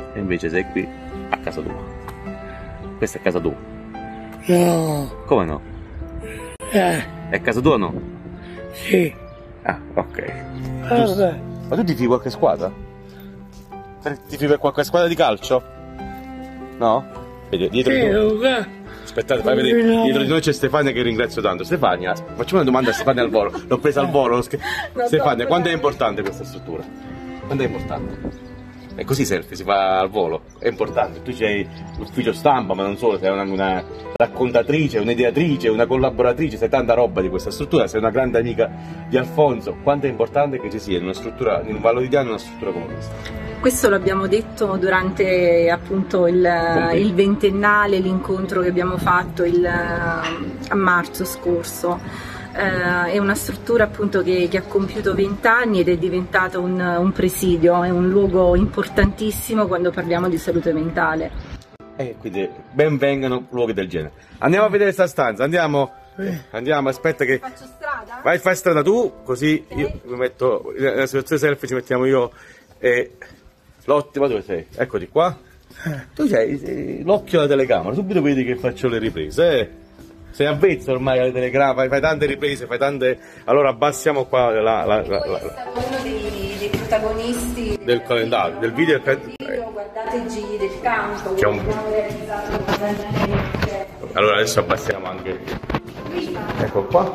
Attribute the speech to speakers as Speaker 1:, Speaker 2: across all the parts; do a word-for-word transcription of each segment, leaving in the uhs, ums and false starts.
Speaker 1: e invece sei qui a casa tua. Questa è casa tua.
Speaker 2: No.
Speaker 1: Come no?
Speaker 2: Eh.
Speaker 1: È casa tua o no?
Speaker 2: Sì.
Speaker 1: Ah, ok.
Speaker 2: Vabbè.
Speaker 1: Ma tu ti tifi qualche squadra? Ti tifi per qualche squadra di calcio? No? Vedi, dietro di noi. Aspettate, fai vedere. Dietro di noi c'è Stefania che ringrazio tanto. Stefania, facciamo una domanda a Stefania al volo. L'ho presa al volo. Stefania, quanto è importante questa struttura? Quanto è importante? È così selfie, si fa al volo, è importante. Tu c'hai l'ufficio stampa, ma non solo, sei una, una raccontatrice, un'ideatrice, una collaboratrice, sai tanta roba di questa struttura, sei una grande amica di Alfonso. Quanto è importante che ci sia in una struttura, in un Valodigliano, una struttura come questa?
Speaker 3: Questo l'abbiamo detto durante appunto il, il ventennale, l'incontro che abbiamo fatto il, a marzo scorso. Uh, è una struttura appunto che, che ha compiuto vent'anni ed è diventata un, un presidio, è un luogo importantissimo quando parliamo di salute mentale.
Speaker 1: E quindi ben vengano luoghi del genere. Andiamo a vedere questa stanza, andiamo, eh. andiamo, aspetta che...
Speaker 3: Faccio strada?
Speaker 1: Vai, fai strada tu, così okay. Io mi metto, nella situazione selfie ci mettiamo io e l'ottimo, dove sei? Eccoti qua. Tu c'hai l'occhio alla telecamera, subito vedi che faccio le riprese, eh. Sei avvezzo ormai alle telecamere, fai tante riprese, fai tante... Allora abbassiamo qua la... la, la, la...
Speaker 3: È stato uno dei, dei protagonisti
Speaker 1: del calendario, del video...
Speaker 3: Del video, guardate i giri del campo, che
Speaker 1: un...
Speaker 3: abbiamo realizzato contemporaneamente.
Speaker 1: Allora adesso abbassiamo anche... Ecco qua.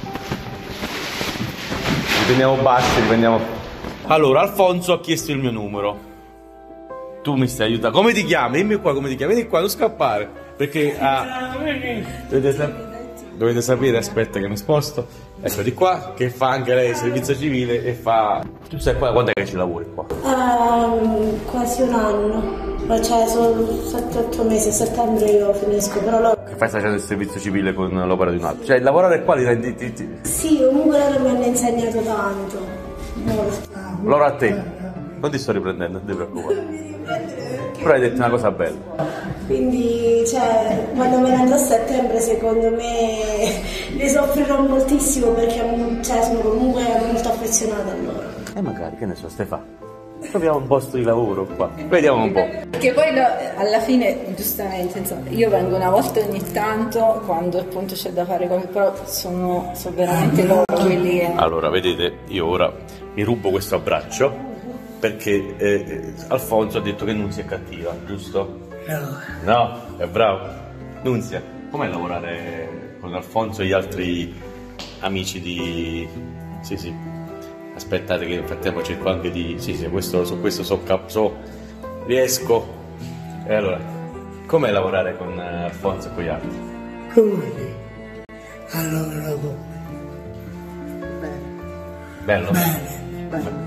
Speaker 1: Riprendiamo bassi, riprendiamo... Allora, Alfonso ha chiesto il mio numero. Tu mi stai aiutando. Come ti chiami? Dimmi qua come ti chiami. Vieni qua, non scappare. Perché ah, dovete, sap dovete sapere, aspetta che mi sposto, ecco di qua, che fa anche lei servizio civile e fa... Tu sai qua, quando è che ci lavori qua?
Speaker 4: Um, quasi un anno, cioè sono sette otto mesi, a settembre io finisco, però loro...
Speaker 1: Che fai facendo il servizio civile con l'opera di un altro? Cioè lavorare qua li rendi... Ti, ti...
Speaker 4: Sì, comunque loro mi hanno insegnato tanto, molto.
Speaker 1: Loro a te? Non ti sto riprendendo, non ti preoccupare. Però hai detto una cosa bella.
Speaker 4: Quindi, cioè, quando me ne andrò a settembre, secondo me ne soffrirò moltissimo perché cioè, sono comunque molto affezionata a loro.
Speaker 1: E magari, che ne so, Stefano, troviamo un posto di lavoro qua, vediamo un po'.
Speaker 3: Perché poi no, alla fine, giustamente, insomma, io vengo una volta ogni tanto quando appunto c'è da fare qualcosa, però sono, sono veramente loro quelli che...
Speaker 1: Allora, vedete, io ora mi rubo questo abbraccio perché eh, Alfonso ha detto che Nunzia è cattiva, giusto?
Speaker 2: No.
Speaker 1: No, è bravo. Nunzia, com'è lavorare con Alfonso e gli altri amici di... Sì, sì. Aspettate che nel frattempo cerco anche di... Sì, sì, questo, su questo so, so riesco. E allora, com'è lavorare con Alfonso e con gli altri?
Speaker 2: Come? Allora, come?
Speaker 4: Bene.
Speaker 1: Bello?
Speaker 2: Bene.
Speaker 4: Bene.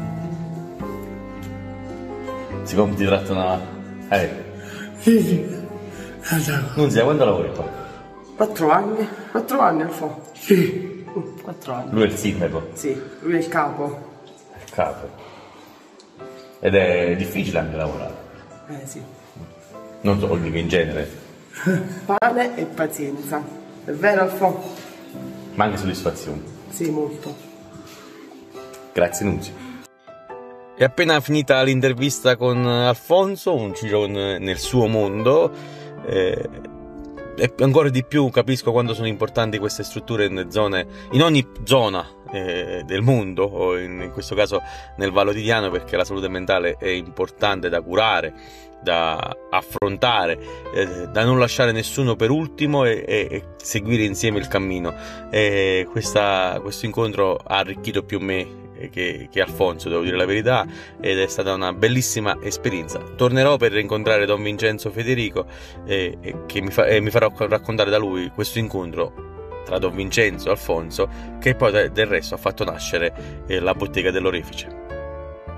Speaker 1: Siccome ti trattano... Eh.
Speaker 2: Sì, sì.
Speaker 1: Nunzia, quando lavori qua?
Speaker 5: Quattro anni? Quattro anni Alfonso?
Speaker 2: Sì.
Speaker 5: Quattro anni.
Speaker 1: Lui è il sindaco?
Speaker 5: Sì, lui è il capo.
Speaker 1: Il capo. Ed è difficile anche lavorare.
Speaker 5: Eh sì.
Speaker 1: Non solo, dico in genere.
Speaker 5: Pane e pazienza. È vero Alfonso?
Speaker 1: Ma anche soddisfazione.
Speaker 5: Sì, molto.
Speaker 1: Grazie Nunzia. È appena finita l'intervista con Alfonso, un giro nel suo mondo, eh, e ancora di più capisco quanto sono importanti queste strutture in zone, in ogni zona eh, del mondo, o in, in questo caso nel Valodigliano, perché la salute mentale è importante da curare, da affrontare, eh, da non lasciare nessuno per ultimo e, e, e seguire insieme il cammino. E questa, questo incontro ha arricchito più me Che, che Alfonso, devo dire la verità, ed è stata una bellissima esperienza. Tornerò per rincontrare Don Vincenzo Federico e, e, che mi, fa, e mi farò raccontare da lui questo incontro tra Don Vincenzo e Alfonso, che poi del resto ha fatto nascere eh, la bottega dell'Orefice.